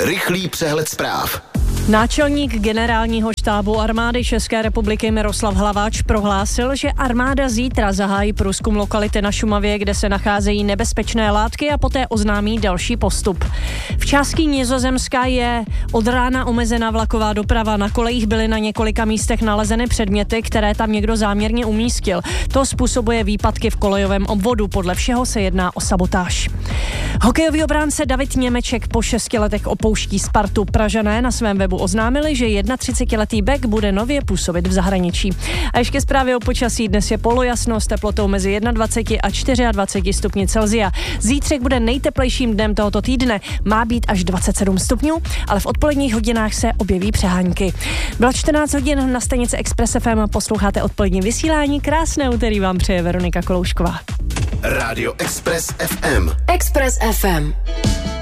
Rychlý přehled zpráv. Náčelník generálního štábu armády České republiky Miroslav Hlaváč prohlásil, že armáda zítra zahájí průzkum lokality na Šumavě, kde se nacházejí nebezpečné látky, a poté oznámí další postup. V části Nizozemska je od rána omezena vlaková doprava. Na kolejích byly na několika místech nalezeny předměty, které tam někdo záměrně umístil. To způsobuje výpadky v kolejovém obvodu. Podle všeho se jedná o sabotáž. Hokejový obránce David Němeček po 6 letech opouští Spartu. Pražané na svém webu oznámili, že 31letý bek bude nově působit v zahraničí. A ještě zprávy o počasí. Dnes je polojasno s teplotou mezi 21 a 24 stupni Celsia. Zítřek bude nejteplejším dnem tohoto týdne. Má být až 27 stupňů, ale v odpoledních hodinách se objeví přehánky. Bylo 14 hodin, na stanici Express FM posloucháte odpolední vysílání. Krásné úterý vám přeje Veronika Koloušková. Rádio Express FM. Express FM.